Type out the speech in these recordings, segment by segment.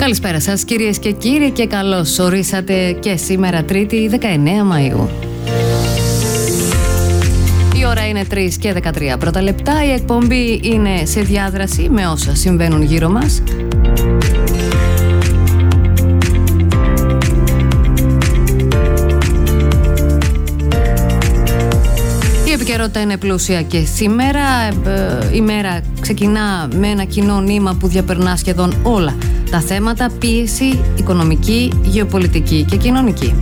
Καλησπέρα σας κυρίες και κύριοι και καλώς ορίσατε και σήμερα Τρίτη 19 Μαΐου. Η ώρα είναι 3 και 13 πρώτα λεπτά. Η εκπομπή είναι σε διάδραση με όσα συμβαίνουν γύρω μας. Η επικαιρότητα είναι πλούσια και σήμερα. Η μέρα ξεκινά με ένα κοινό νήμα που διαπερνά σχεδόν όλα τα θέματα: πίεση οικονομική, γεωπολιτική και κοινωνική.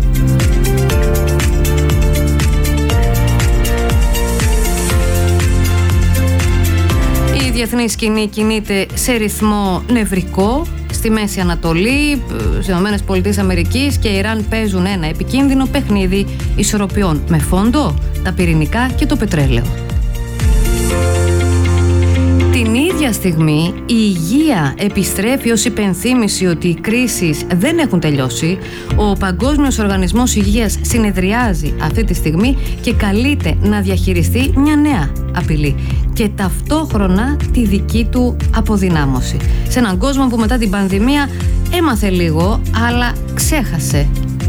Η διεθνή σκηνή κινείται σε ρυθμό νευρικό. Στη Μέση Ανατολή, στις ΗΠΑ και Ιράν παίζουν ένα επικίνδυνο παιχνίδι ισορροπιών με φόντο τα πυρηνικά και το πετρέλαιο. Την ίδια στιγμή η υγεία επιστρέφει ως υπενθύμηση ότι οι κρίσεις δεν έχουν τελειώσει. Ο Παγκόσμιος Οργανισμός Υγείας συνεδριάζει αυτή τη στιγμή και καλείται να διαχειριστεί μια νέα απειλή και ταυτόχρονα τη δική του αποδυνάμωση. Σε έναν κόσμο που μετά την πανδημία έμαθε λίγο αλλά ξέχασε.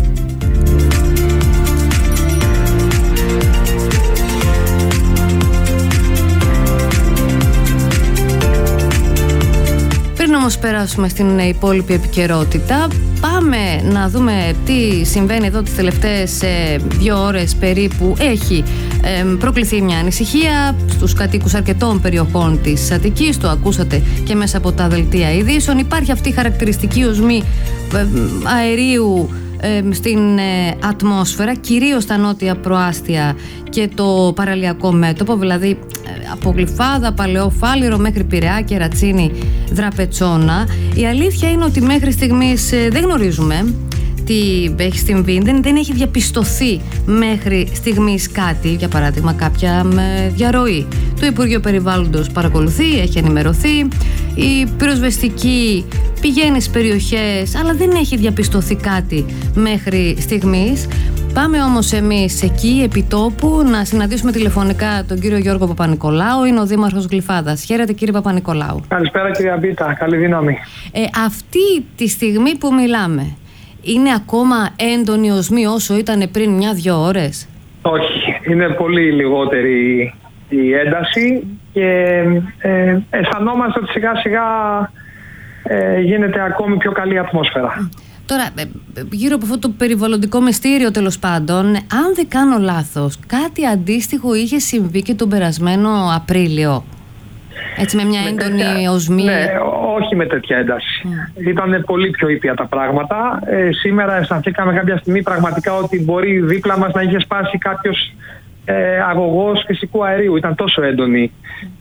Πριν όμως περάσουμε στην υπόλοιπη επικαιρότητα, πάμε να δούμε τι συμβαίνει εδώ τις τελευταίες 2 ώρες περίπου. Έχει προκληθεί μια ανησυχία στους κατοίκους αρκετών περιοχών της Αττικής, το ακούσατε και μέσα από τα δελτία ειδήσεων. Υπάρχει αυτή η χαρακτηριστική οσμή αερίου στην ατμόσφαιρα, κυρίως στα νότια προάστια και το παραλιακό μέτωπο, δηλαδή από Γλυφάδα, Παλαιόφάλιρο μέχρι Πειραιά, Κερατσίνη, Δραπετσόνα. Η αλήθεια είναι ότι μέχρι στιγμής δεν γνωρίζουμε τι έχει συμβεί, δεν έχει διαπιστωθεί μέχρι στιγμής κάτι, για παράδειγμα κάποια διαρροή. Το Υπουργείο Περιβάλλοντος παρακολουθεί, έχει ενημερωθεί, η πυροσβεστική πηγαίνει στις περιοχές, αλλά δεν έχει διαπιστωθεί κάτι μέχρι στιγμής. Πάμε όμως εμείς εκεί, επί τόπου, να συναντήσουμε τηλεφωνικά τον κύριο Γιώργο Παπα-Νικολάου. Είναι ο Δήμαρχος Γλυφάδας. Χαίρετε κύριε Παπα-Νικολάου. Καλησπέρα κυρία Μπίτα, καλή δύναμη. Αυτή τη στιγμή που μιλάμε, είναι ακόμα έντονη οσμή όσο ήταν πριν 1-2 ώρες? Όχι, είναι πολύ λιγότερη η ένταση και αισθανόμαστε ότι σιγά σιγά γίνεται ακόμη πιο καλή ατμόσφαιρα. Τώρα, γύρω από αυτό το περιβαλλοντικό μυστήριο, τέλος πάντων, αν δεν κάνω λάθος, κάτι αντίστοιχο είχε συμβεί και τον περασμένο Απρίλιο. Έτσι, με μια έντονη οσμή. Ναι, όχι με τέτοια ένταση. Ήταν πολύ πιο ήπια τα πράγματα. Σήμερα αισθανθήκαμε κάποια στιγμή πραγματικά ότι μπορεί δίπλα μας να είχε σπάσει κάποιος αγωγός φυσικού αερίου. Ήταν τόσο έντονη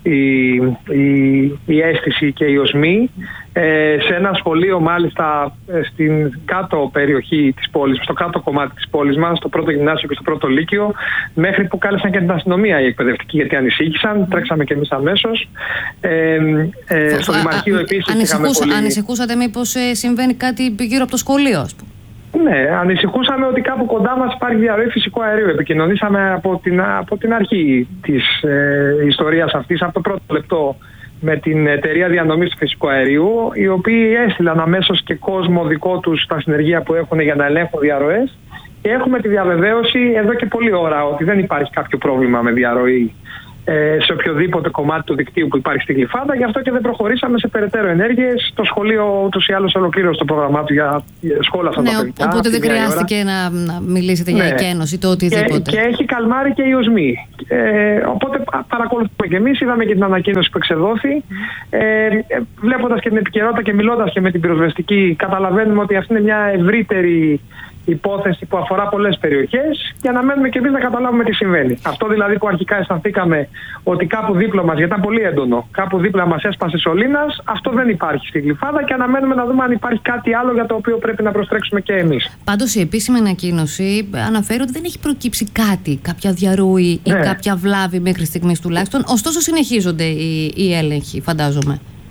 η αίσθηση και η οσμή. Σε ένα σχολείο μάλιστα στην κάτω περιοχή της πόλης, στο κάτω κομμάτι της πόλης μας, στο πρώτο γυμνάσιο και στο πρώτο λύκειο, μέχρι που κάλεσαν και την αστυνομία οι εκπαιδευτικοί γιατί ανησύχησαν, τρέξαμε και εμείς αμέσως. Στο Δημαρχείο επίσης ανησυχούσατε μήπως συμβαίνει κάτι γύρω από το σχολείο, ας πούμε? Ναι, ανησυχούσαμε ότι κάπου κοντά μας υπάρχει διαρροή φυσικού αερίου. Επικοινωνήσαμε από την αρχή της ιστορίας αυτής, από το πρώτο λεπτό, με την εταιρεία διανομής του φυσικού αερίου, οι οποίοι έστειλαν αμέσως και κόσμο δικό τους στα συνεργεία που έχουν για να ελέγχουν διαρροές. Και έχουμε τη διαβεβαίωση εδώ και πολλή ώρα ότι δεν υπάρχει κάποιο πρόβλημα με διαρροή σε οποιοδήποτε κομμάτι του δικτύου που υπάρχει στη Γλυφάδα. Γι' αυτό και δεν προχωρήσαμε σε περαιτέρω ενέργειες. Το σχολείο ούτως ή άλλως ολοκλήρωσε το πρόγραμμά του για σχόλασαν τα παιδιά. Οπότε δεν χρειάστηκε να μιλήσετε για εκένωση ή το οτιδήποτε. Και έχει καλμάρει και η οσμή. Οπότε παρακολουθούμε και εμείς, είδαμε και την ανακοίνωση που εξεδόθη. Βλέποντας και την επικαιρότητα και μιλώντας και με την πυροσβεστική, καταλαβαίνουμε ότι αυτή είναι μια ευρύτερη υπόθεση που αφορά πολλές περιοχές και αναμένουμε και εμείς να καταλάβουμε τι συμβαίνει. Αυτό δηλαδή που αρχικά αισθανθήκαμε ότι κάπου δίπλα μας, γιατί ήταν πολύ έντονο, κάπου δίπλα μας έσπασε σωλήνας, αυτό δεν υπάρχει στη Γλυφάδα και αναμένουμε να δούμε αν υπάρχει κάτι άλλο για το οποίο πρέπει να προστρέξουμε και εμείς. Πάντως η επίσημη ανακοίνωση αναφέρει ότι δεν έχει προκύψει κάτι, κάποια διαρροή ή κάποια βλάβη μέχρι στιγμής τουλάχιστον, ωστόσο συνεχίζονται οι έλεγχοι, φαντάζομαι.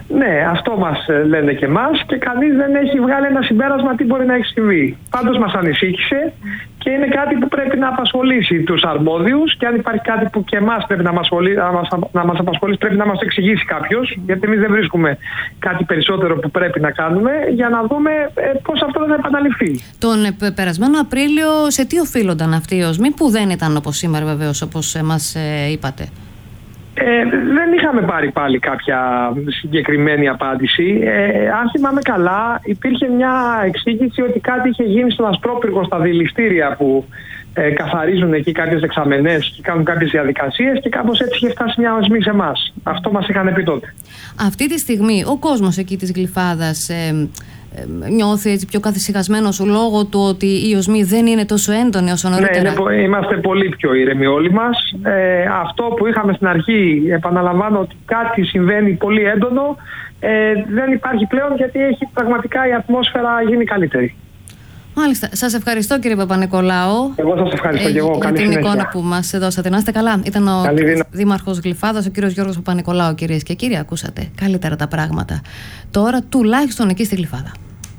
Ναι, αυτό μας λένε και εμάς και κανείς δεν έχει βγάλει ένα συμπέρασμα τι μπορεί να έχει συμβεί. Πάντως μας ανησύχησε και είναι κάτι που πρέπει να απασχολήσει τους αρμόδιους και αν υπάρχει κάτι που και εμάς πρέπει να μας απασχολήσει, πρέπει να μας το εξηγήσει κάποιος, γιατί εμείς δεν βρίσκουμε κάτι περισσότερο που πρέπει να κάνουμε για να δούμε πώς αυτό δεν θα επαναληφθεί. Τον περασμένο Απρίλιο σε τι οφείλονταν αυτοί οι οσμοί που δεν ήταν όπως σήμερα βεβαίως, όπως μας είπατε? Δεν είχαμε πάρει πάλι κάποια συγκεκριμένη απάντηση. Αν θυμάμαι καλά, υπήρχε μια εξήγηση ότι κάτι είχε γίνει στον Ασπρόπυργο στα δηληστήρια που καθαρίζουν εκεί κάποιες δεξαμενές και κάνουν κάποιες διαδικασίες και κάπως έτσι είχε φτάσει μια οσμή σε εμάς. Αυτό μας είχαν πει τότε. Αυτή τη στιγμή ο κόσμος εκεί της Γλυφάδας νιώθει έτσι πιο καθησυχασμένος λόγω του ότι οι οσμοί δεν είναι τόσο έντονοι όσο νωρίτερα? Ναι, είμαστε πολύ πιο ήρεμοι όλοι μας. Αυτό που είχαμε στην αρχή, επαναλαμβάνω ότι κάτι συμβαίνει πολύ έντονο, δεν υπάρχει πλέον γιατί έχει πραγματικά η ατμόσφαιρα γίνει καλύτερη. Μάλιστα. Σας ευχαριστώ κύριε Παπα-Νικολάου. Εγώ σας ευχαριστώ και εγώ. Για την εικόνα που μας δώσατε. Να είστε καλά. Ήταν ο Δήμαρχος Γλυφάδας, ο κύριος Γιώργος Παπα-Νικολάου, κυρίες και κύριοι. Ακούσατε καλύτερα τα πράγματα. Τώρα τουλάχιστον εκεί στη Γλυφάδα.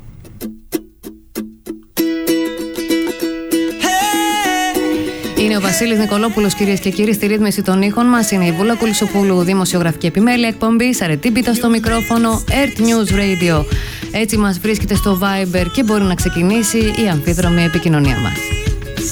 Είναι ο Βασίλης Νικολόπουλος, κυρίες και κύριοι, στη ρύθμιση των ήχων μας. Είναι η Βούλα Κουλισσοπούλου, δημοσιογραφική επιμέλεια εκπομπής. Αρετή Πίτα στο μικρόφωνο, Earth News Radio. Έτσι μας βρίσκεται στο Viber και μπορεί να ξεκινήσει η αμφίδρομη επικοινωνία μας.